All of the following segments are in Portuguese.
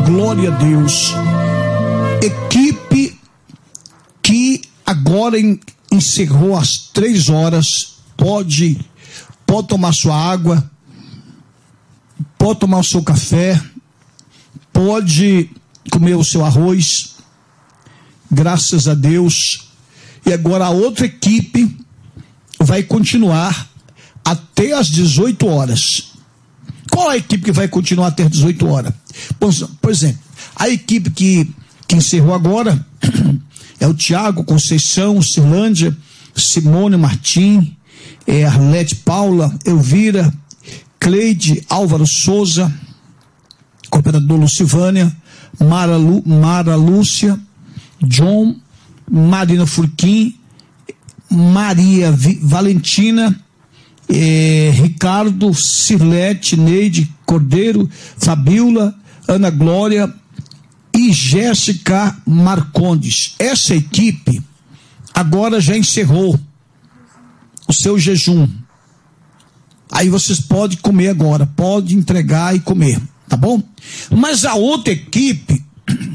Glória a Deus. Equipe que agora encerrou às 3 horas, pode tomar sua água, pode tomar o seu café, pode comer o seu arroz, graças a Deus. E agora a outra equipe vai continuar até às 18 horas. Qual a equipe que vai continuar até às 18 horas? Por exemplo, a equipe que encerrou agora é o Tiago, Conceição, Cirlândia, Simone, Martim, Arlete, Paula, Elvira, Cleide, Álvaro Souza, Cooperador Lucivânia, Mara Lúcia, John, Marina Furquim, Maria Valentina, Ricardo, Cirlete, Neide, Cordeiro, Fabiola, Ana Glória e Jéssica Marcondes. Essa equipe agora já encerrou o seu jejum. Aí vocês podem comer agora, pode entregar e comer, tá bom? Mas a outra equipe,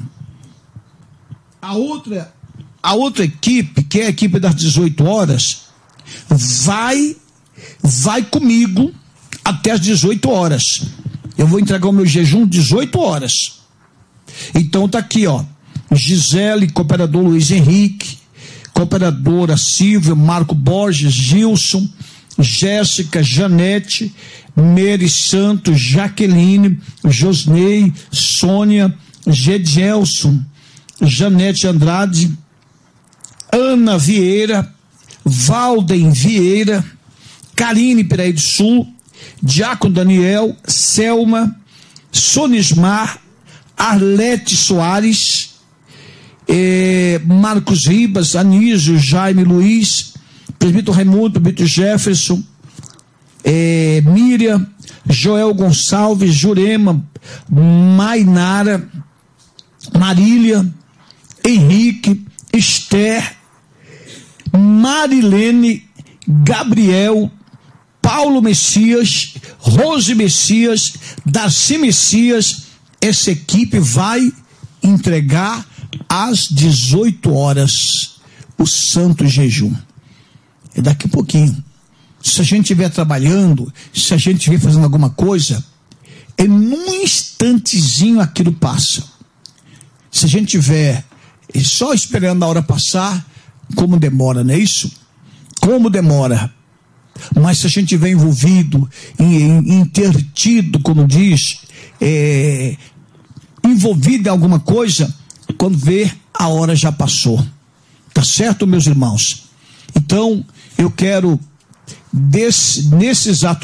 a outra equipe, que é a equipe das 18 horas, vai comigo até as 18 horas. Eu vou entregar o meu jejum 18 horas. Então tá aqui, ó. Gisele, Cooperador Luiz Henrique, Cooperadora Silvia, Marco Borges, Gilson, Jéssica, Janete, Mary Santos, Jaqueline, Josnei, Sônia, Gedielson, Janete Andrade, Ana Vieira, Valden Vieira, Karine Piraí do Sul, Diácono Daniel, Selma, Sonismar, Arlete Soares, Marcos Ribas, Anísio, Jaime Luiz, Presbítero Raimundo, Presbítero Jefferson, Miriam, Joel Gonçalves, Jurema, Mainara, Marília, Henrique, Esther, Marilene, Gabriel, Paulo Messias, Rose Messias, Darcy Messias. Essa equipe vai entregar às 18 horas o santo jejum. É daqui a pouquinho. Se a gente estiver trabalhando, se a gente estiver fazendo alguma coisa, num instantezinho aquilo passa. Se a gente estiver só esperando a hora passar, como demora, não é isso? Como demora. Mas se a gente estiver envolvido, intertido, como diz, envolvido em alguma coisa, quando vê, a hora já passou. Tá certo, meus irmãos? Então, eu quero, nesse exato